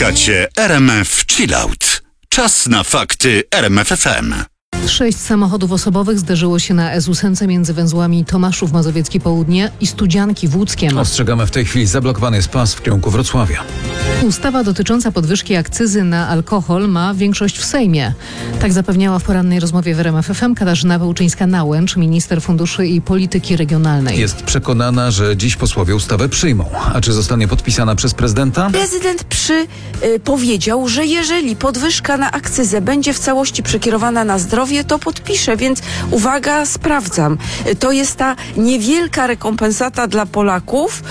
Słuchacie RMF Chillout. Czas na fakty RMF FM. 6 samochodów osobowych zderzyło się na S8 między węzłami Tomaszów Mazowiecki Południe i Studzianki w Łódzkiem. Ostrzegamy, w tej chwili zablokowany jest pas w kierunku Wrocławia. Ustawa dotycząca podwyżki akcyzy na alkohol ma większość w Sejmie. Tak zapewniała w porannej rozmowie w RMF FM Katarzyna Pełczyńska-Nałęcz, minister funduszy i polityki regionalnej. Jest przekonana, że dziś posłowie ustawę przyjmą. A czy zostanie podpisana przez prezydenta? Prezydent powiedział, że jeżeli podwyżka na akcyzę będzie w całości przekierowana na zdrowie, to podpiszę, więc uwaga, sprawdzam. To jest ta niewielka rekompensata dla Polaków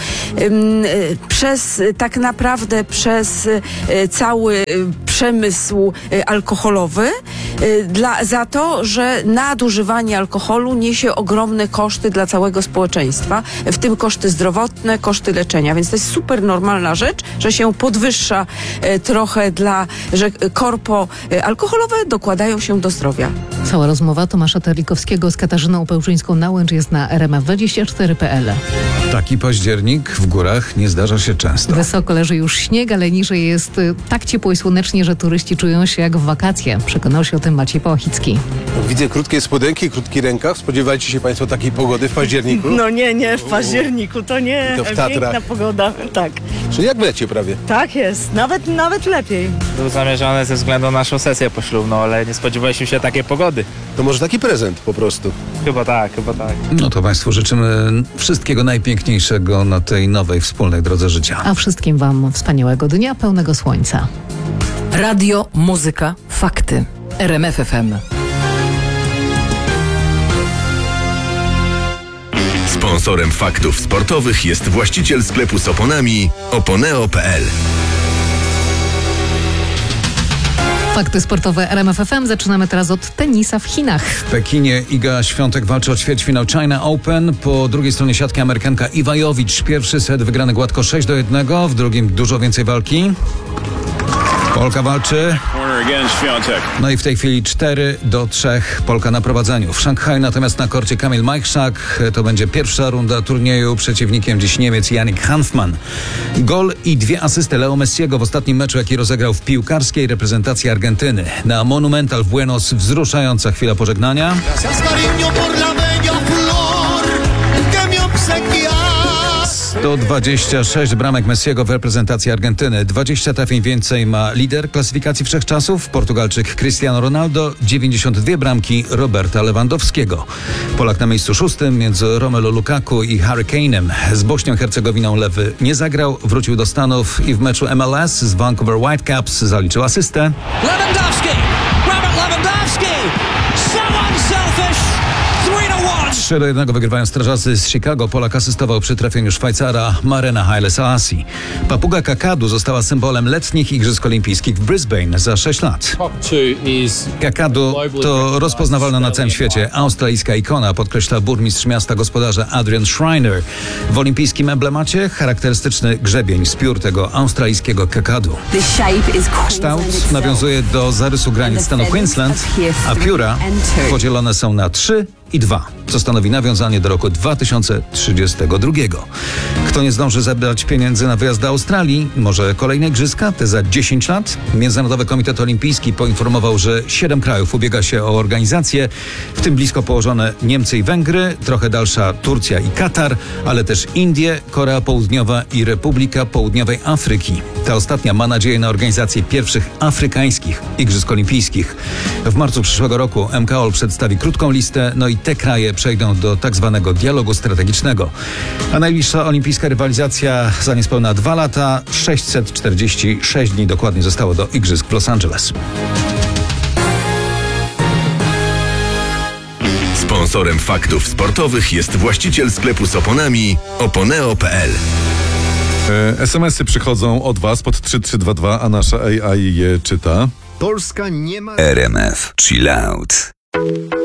tak naprawdę przez cały przemysł alkoholowy za to, że nadużywanie alkoholu niesie ogromne koszty dla całego społeczeństwa, w tym koszty zdrowotne, koszty leczenia, więc to jest super normalna rzecz, że się podwyższa trochę że korpo alkoholowe dokładają się do zdrowia. Cała rozmowa Tomasza Terlikowskiego z Katarzyną Pełczyńską-Nałęcz jest na rmf24.pl. Taki październik w górach nie zdarza się często. Wysoko leży już śnieg, ale niżej jest tak ciepło i słonecznie, że turyści czują się jak w wakacje. Przekonał się o tym Maciej Połachicki. Widzę krótkie spodenki, krótki rękaw. Spodziewajcie się Państwo takiej pogody w październiku? No nie, w październiku to nie. To w Tatrach. Piękna pogoda, tak. Czyli jak w lecie prawie. Tak jest, nawet lepiej. Był zamierzony ze względu na naszą sesję poślubną, ale nie spodziewaliśmy się takiej pogody. To może taki prezent po prostu. Chyba tak. No to Państwu życzymy wszystkiego najpiękniejszego na tej nowej wspólnej drodze życia. A wszystkim Wam wspaniałego dnia, pełnego słońca. Radio, muzyka, fakty. RMF FM. Sponsorem faktów sportowych jest właściciel sklepu z oponami oponeo.pl. Fakty sportowe RMF FM. Zaczynamy teraz od tenisa w Chinach. W Pekinie Iga Świątek walczy o ćwierćfinał China Open. Po drugiej stronie siatki Amerykanka Iwa Jowicz. Pierwszy set wygrany gładko 6-1, w drugim dużo więcej walki. Polka walczy. No i w tej chwili 4-3 Polka na prowadzeniu. W Szanghaju natomiast na korcie Kamil Majchrzak. To będzie pierwsza runda turnieju. Przeciwnikiem dziś Niemiec Yannick Hanfmann. Gol i 2 asysty Leo Messiego w ostatnim meczu, jaki rozegrał w piłkarskiej reprezentacji Argentyny. Na Monumental w Buenos wzruszająca chwila pożegnania. 126 bramek Messiego w reprezentacji Argentyny. 20 trafień więcej ma lider klasyfikacji wszechczasów, Portugalczyk Cristiano Ronaldo. 92 bramki Roberta Lewandowskiego. Polak na miejscu 6 między Romelu Lukaku i Harry Kane'em. Z Bośnią Hercegowinią Lewy nie zagrał, wrócił do Stanów i w meczu MLS z Vancouver Whitecaps zaliczył asystę. Robert Lewandowski! So unselfish! 3-1 wygrywają strażacy z Chicago. Polak asystował przy trafieniu Szwajcara Marena Haile Selassie. Papuga Kakadu została symbolem letnich Igrzysk Olimpijskich w Brisbane za 6 lat. Kakadu to rozpoznawalna na całym świecie australijska ikona, podkreśla burmistrz miasta gospodarza Adrian Schreiner. W olimpijskim emblemacie charakterystyczny grzebień z piór tego australijskiego kakadu. Kształt nawiązuje do zarysu granic stanu Queensland, a pióra podzielone są na 3 i 2, co stanowi nawiązanie do roku 2032. Kto nie zdąży zebrać pieniędzy na wyjazd do Australii, może kolejne igrzyska, te za 10 lat. Międzynarodowy Komitet Olimpijski poinformował, że 7 krajów ubiega się o organizację, w tym blisko położone Niemcy i Węgry, trochę dalsza Turcja i Katar, ale też Indie, Korea Południowa i Republika Południowej Afryki. Ta ostatnia ma nadzieję na organizację pierwszych afrykańskich Igrzysk Olimpijskich. W marcu przyszłego roku MKOL przedstawi krótką listę, no i te kraje przejdą do tak zwanego dialogu strategicznego. A najbliższa olimpijska rywalizacja za niespełna 2 lata, 646 dni dokładnie zostało do Igrzysk w Los Angeles. Sponsorem faktów sportowych jest właściciel sklepu z oponami oponeo.pl. SMS-y przychodzą od Was pod 3322, a nasza AI je czyta. Polska nie ma... RMF Chillout.